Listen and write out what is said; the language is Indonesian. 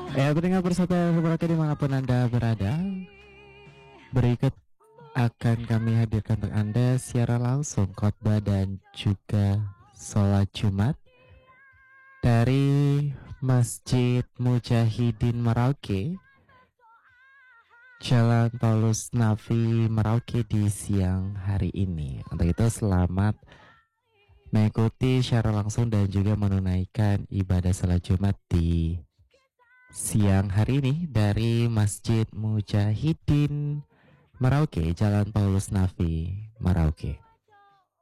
Ya, pendengar Persatuan Suara dimanapun Anda berada, berikut akan kami hadirkan untuk Anda secara langsung khotbah dan juga sholat Jumat dari Masjid Mujahidin Merauke, Jalan Paulus Nafi Merauke di siang hari ini. Untuk itu selamat mengikuti secara langsung dan juga menunaikan ibadah sholat Jumat di siang hari ini dari Masjid Mujahidin Merauke, Jalan Paulus Nafi, Merauke.